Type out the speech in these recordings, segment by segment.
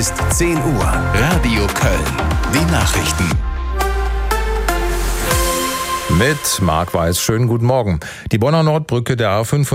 Ist 10 Uhr. Radio Köln. Die Nachrichten. Mit Marc Weiß, schönen guten Morgen. Die Bonner Nordbrücke der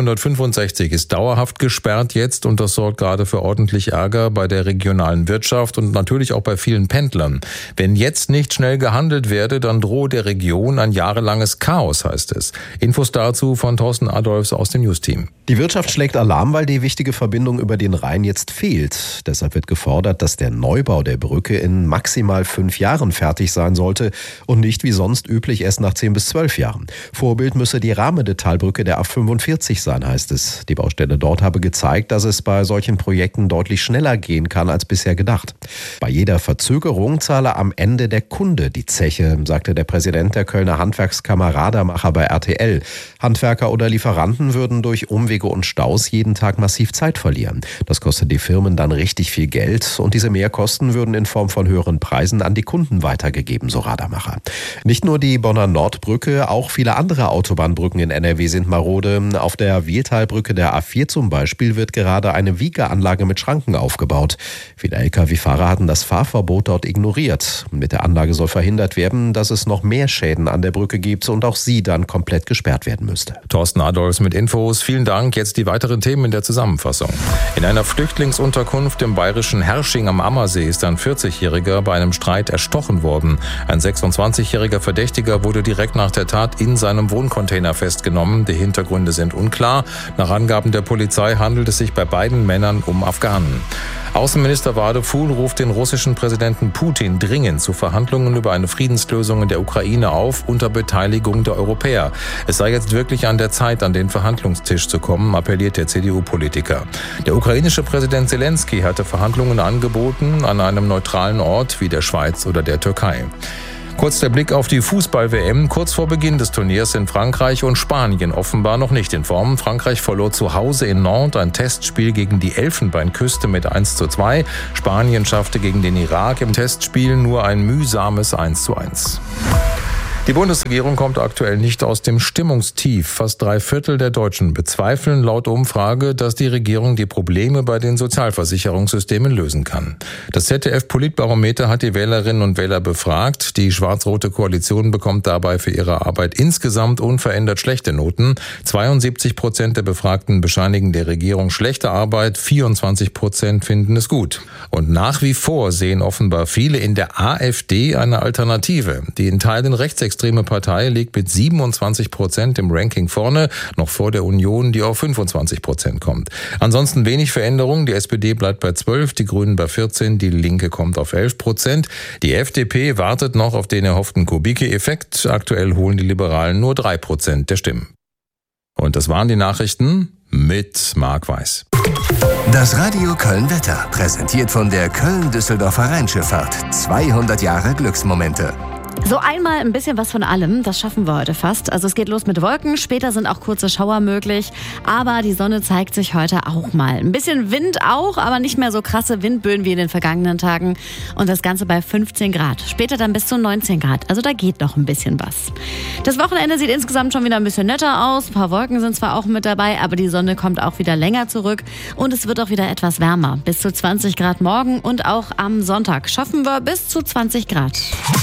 A565 ist dauerhaft gesperrt jetzt und das sorgt gerade für ordentlich Ärger bei der regionalen Wirtschaft und natürlich auch bei vielen Pendlern. Wenn jetzt nicht schnell gehandelt werde, dann drohe der Region ein jahrelanges Chaos, heißt es. Infos dazu von Thorsten Adolfs aus dem News-Team. Die Wirtschaft schlägt Alarm, weil die wichtige Verbindung über den Rhein jetzt fehlt. Deshalb wird gefordert, dass der Neubau der Brücke in maximal 5 Jahren fertig sein sollte und nicht wie sonst üblich erst nach 10 bis 12 Jahren. Vorbild müsse die Rahmede-Talbrücke der A45 sein, heißt es. Die Baustelle dort habe gezeigt, dass es bei solchen Projekten deutlich schneller gehen kann als bisher gedacht. Bei jeder Verzögerung zahle am Ende der Kunde die Zeche, sagte der Präsident der Kölner Handwerkskammer Radermacher bei RTL. Handwerker oder Lieferanten würden durch Umwege und Staus jeden Tag massiv Zeit verlieren. Das kostet die Firmen dann richtig viel Geld und diese Mehrkosten würden in Form von höheren Preisen an die Kunden weitergegeben, so Radermacher. Nicht nur die Bonner Nordbrücke, auch viele andere Autobahnbrücken in NRW sind marode. Auf der Wiehltalbrücke der A4 zum Beispiel wird gerade eine Wiegeanlage mit Schranken aufgebaut. Viele Lkw-Fahrer hatten das Fahrverbot dort ignoriert. Mit der Anlage soll verhindert werden, dass es noch mehr Schäden an der Brücke gibt und auch sie dann komplett gesperrt werden müsste. Thorsten Adolfs mit Infos. Vielen Dank. Jetzt die weiteren Themen in der Zusammenfassung. In einer Flüchtlingsunterkunft im bayerischen Herrsching am Ammersee ist ein 40-Jähriger bei einem Streit erstochen worden. Ein 26-jähriger Verdächtiger wurde direkt nach der Tat in seinem Wohncontainer festgenommen. Die Hintergründe sind unklar. Nach Angaben der Polizei handelt es sich bei beiden Männern um Afghanen. Außenminister Wadefuhl ruft den russischen Präsidenten Putin dringend zu Verhandlungen über eine Friedenslösung in der Ukraine auf, unter Beteiligung der Europäer. Es sei jetzt wirklich an der Zeit, an den Verhandlungstisch zu kommen, appelliert der CDU-Politiker. Der ukrainische Präsident Zelensky hatte Verhandlungen angeboten an einem neutralen Ort wie der Schweiz oder der Türkei. Kurz der Blick auf die Fußball-WM. Kurz vor Beginn des Turniers sind Frankreich und Spanien offenbar noch nicht in Form. Frankreich verlor zu Hause in Nantes ein Testspiel gegen die Elfenbeinküste mit 1:2. Spanien schaffte gegen den Irak im Testspiel nur ein mühsames 1:1. Die Bundesregierung kommt aktuell nicht aus dem Stimmungstief. Fast 3/4 der Deutschen bezweifeln laut Umfrage, dass die Regierung die Probleme bei den Sozialversicherungssystemen lösen kann. Das ZDF-Politbarometer hat die Wählerinnen und Wähler befragt. Die schwarz-rote Koalition bekommt dabei für ihre Arbeit insgesamt unverändert schlechte Noten. 72% der Befragten bescheinigen der Regierung schlechte Arbeit, 24% finden es gut. Und nach wie vor sehen offenbar viele in der AfD eine Alternative. Die in Teilen rechtsextreme Partei liegt mit 27% im Ranking vorne, noch vor der Union, die auf 25% kommt. Ansonsten wenig Veränderung. Die SPD bleibt bei 12%, die Grünen bei 14%, die Linke kommt auf 11%. Die FDP wartet noch auf den erhofften Kubicki-Effekt. Aktuell holen die Liberalen nur 3% der Stimmen. Und das waren die Nachrichten mit Marc Weiß. Das Radio Köln Wetter, präsentiert von der Köln-Düsseldorfer Rheinschifffahrt. 200 Jahre Glücksmomente. So einmal ein bisschen was von allem, das schaffen wir heute fast. Also es geht los mit Wolken, später sind auch kurze Schauer möglich, aber die Sonne zeigt sich heute auch mal. Ein bisschen Wind auch, aber nicht mehr so krasse Windböen wie in den vergangenen Tagen und das Ganze bei 15 Grad. Später dann bis zu 19 Grad, also da geht noch ein bisschen was. Das Wochenende sieht insgesamt schon wieder ein bisschen netter aus, ein paar Wolken sind zwar auch mit dabei, aber die Sonne kommt auch wieder länger zurück und es wird auch wieder etwas wärmer. Bis zu 20 Grad morgen und auch am Sonntag schaffen wir bis zu 20 Grad.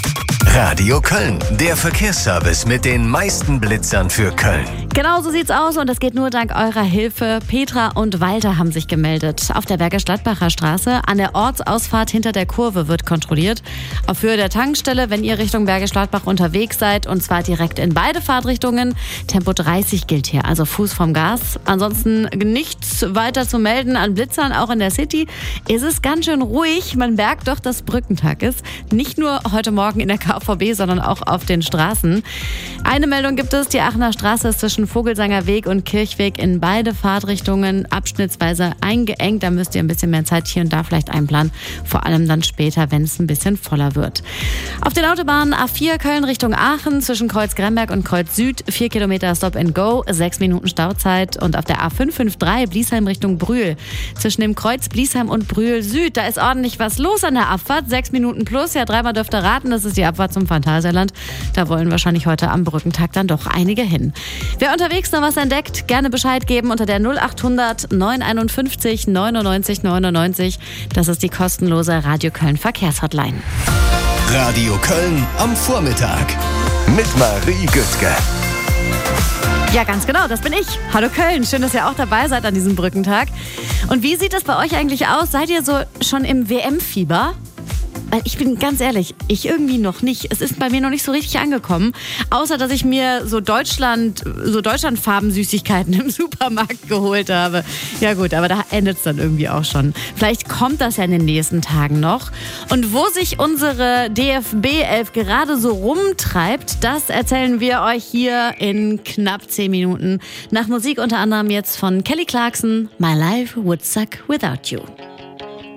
Radio Köln, der Verkehrsservice mit den meisten Blitzern für Köln. Genau so sieht's aus und das geht nur dank eurer Hilfe. Petra und Walter haben sich gemeldet. Auf der Bergisch-Gladbacher Straße an der Ortsausfahrt hinter der Kurve wird kontrolliert. Auf Höhe der Tankstelle, wenn ihr Richtung Bergisch-Gladbach unterwegs seid und zwar direkt in beide Fahrtrichtungen. Tempo 30 gilt hier, also Fuß vom Gas. Ansonsten nichts weiter zu melden an Blitzern, auch in der City. Ist es ganz schön ruhig. Man merkt doch, dass Brückentag ist. Nicht nur heute Morgen in der KVB, sondern auch auf den Straßen. Eine Meldung gibt es, die Aachener Straße ist zwischen Vogelsanger Weg und Kirchweg in beide Fahrtrichtungen abschnittsweise eingeengt. Da müsst ihr ein bisschen mehr Zeit hier und da vielleicht einplanen. Vor allem dann später, wenn es ein bisschen voller wird. Auf den Autobahnen A4 Köln Richtung Aachen zwischen Kreuz Gremberg und Kreuz Süd 4 Kilometer Stop and Go, 6 Minuten Stauzeit. Und auf der A553 Bliesheim Richtung Brühl zwischen dem Kreuz Bliesheim und Brühl Süd, da ist ordentlich was los an der Abfahrt. 6 Minuten plus, ja, dreimal dürft ihr raten, das ist die Abfahrt zum Phantasialand. Da wollen wahrscheinlich heute am Brückentag dann doch einige hin. Wer Wer unterwegs noch was entdeckt, gerne Bescheid geben unter der 0800 951 99 99. Das ist die kostenlose Radio Köln Verkehrshotline. Radio Köln am Vormittag mit Marie Güttke. Ja, ganz genau, das bin ich. Hallo Köln, schön, dass ihr auch dabei seid an diesem Brückentag. Und wie sieht es bei euch eigentlich aus? Seid ihr so schon im WM-Fieber? Weil ich bin ganz ehrlich, ich irgendwie noch nicht. Es ist bei mir noch nicht so richtig angekommen. Außer, dass ich mir so Deutschlandfarben-Süßigkeiten im Supermarkt geholt habe. Ja gut, aber da endet es dann irgendwie auch schon. Vielleicht kommt das ja in den nächsten Tagen noch. Und wo sich unsere DFB-11 gerade so rumtreibt, das erzählen wir euch hier in knapp 10 Minuten. Nach Musik unter anderem jetzt von Kelly Clarkson, My Life Would Suck Without You.